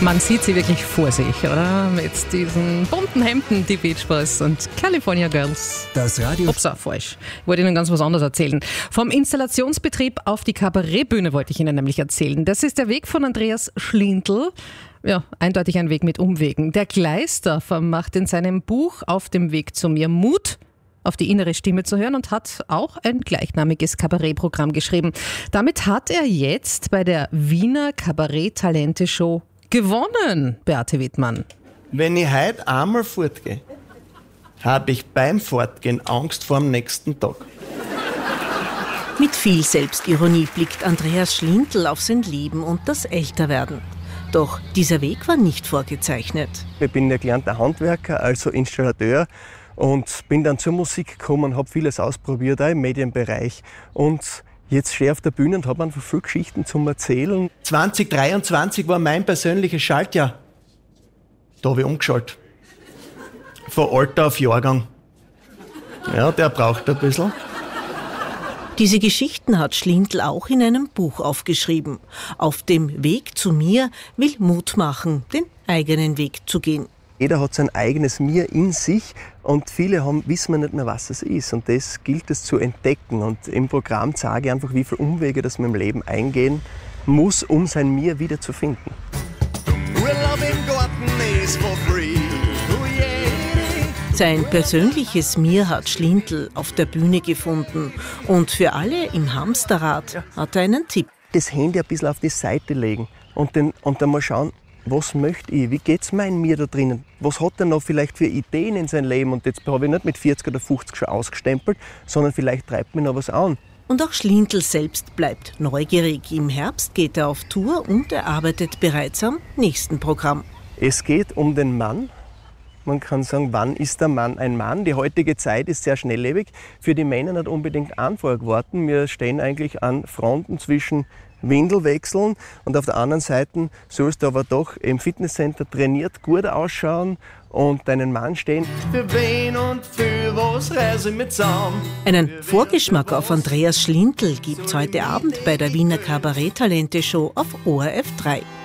Man sieht sie wirklich vor sich, oder? Mit diesen bunten Hemden, die Beach Boys und California Girls. Das Radio... Upsa, falsch. Ich wollte Ihnen ganz was anderes erzählen. Vom Installationsbetrieb auf die Kabarettbühne wollte ich Ihnen nämlich erzählen. Das ist der Weg von Andreas Schlintl. Ja, eindeutig ein Weg mit Umwegen. Der Gleisdorfer macht in seinem Buch Auf dem Weg zu mir Mut, auf die innere Stimme zu hören, und hat auch ein gleichnamiges Kabarettprogramm geschrieben. Damit hat er jetzt bei der Wiener Kabarett-Talente-Show gewonnen, Beate Wittmann. Wenn ich heute einmal fortgehe, habe ich beim Fortgehen Angst vor dem nächsten Tag. Mit viel Selbstironie blickt Andreas Schlintl auf sein Leben und das Älterwerden. Doch dieser Weg war nicht vorgezeichnet. Ich bin ein gelernter Handwerker, also Installateur, und bin dann zur Musik gekommen, habe vieles ausprobiert, auch im Medienbereich. Und jetzt stehe ich auf der Bühne und habe einfach viele Geschichten zum Erzählen. 2023 war mein persönliches Schaltjahr. Da habe ich umgeschaltet. Von Alter auf Jahrgang. Ja, der braucht ein bisschen. Diese Geschichten hat Schlintl auch in einem Buch aufgeschrieben. Auf dem Weg zu mir will Mut machen, den eigenen Weg zu gehen. Jeder hat sein eigenes Mir in sich und viele wissen nicht mehr, was es ist. Und das gilt es zu entdecken. Und im Programm zeige ich einfach, wie viele Umwege das man im Leben eingehen muss, um sein Mir wieder zu finden. Sein persönliches Mir hat Schlintl auf der Bühne gefunden. Und für alle im Hamsterrad hat er einen Tipp. Das Handy ein bisschen auf die Seite legen und dann mal schauen, was möchte ich, wie geht es mein Mir da drinnen, was hat er noch vielleicht für Ideen in sein Leben, und jetzt habe ich nicht mit 40 oder 50 schon ausgestempelt, sondern vielleicht treibt mich noch was an. Und auch Schlintl selbst bleibt neugierig. Im Herbst geht er auf Tour und er arbeitet bereits am nächsten Programm. Es geht um den Mann. Man kann sagen, wann ist der Mann ein Mann? Die heutige Zeit ist sehr schnelllebig. Für die Männer nicht unbedingt einfach geworden. Wir stehen eigentlich an Fronten zwischen Windelwechseln und auf der anderen Seite sollst du aber doch im Fitnesscenter trainiert, gut ausschauen und deinen Mann stehen. Für wen und für was reise ich mit zusammen? Einen Vorgeschmack auf Andreas Schlintl gibt's heute Abend bei der Wiener Kabarett-Talente-Show auf ORF 3.